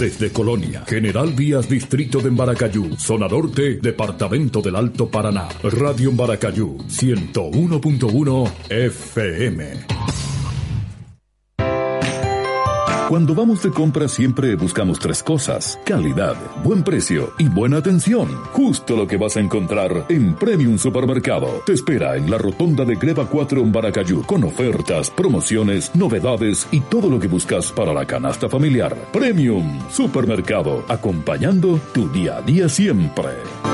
desde Colonia, General Vías, Distrito de Embaracayú, Zona Norte, Departamento del Alto Paraná. Radio Embaracayú, 101.1 FM. Cuando vamos de compra siempre buscamos 3 cosas: calidad, buen precio y buena atención. Justo lo que vas a encontrar en Premium Supermercado. Te espera en la rotonda de Greva 4 en Baracayú, con ofertas, promociones, novedades y todo lo que buscas para la canasta familiar. Premium Supermercado, acompañando tu día a día siempre.